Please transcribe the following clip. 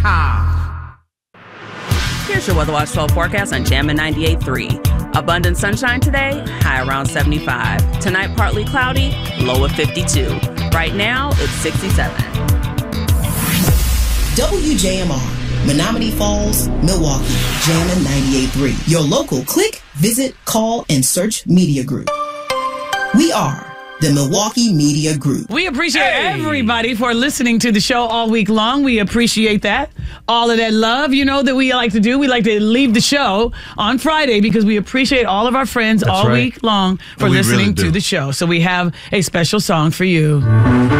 Here's your Weather Watch 12 forecast on Jammin' 98.3. Abundant sunshine today, high around 75. Tonight, partly cloudy, low of 52. Right now, it's 67. WJMR, Menominee Falls, Milwaukee, Jammin' 98.3. Your local click, visit, call, and search media group. We are the Milwaukee Media Group. We appreciate everybody for listening to the show all week long. We appreciate that. All of that love, that we like to do. We like to leave the show on Friday because we appreciate all of our friends week long for listening to the show. So we have a special song for you.